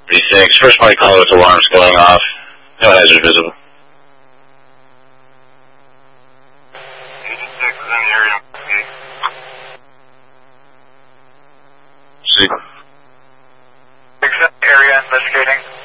V6, first party call with alarms going off. No hazard visible. Agent 6 is in the area. See. 6 area investigating.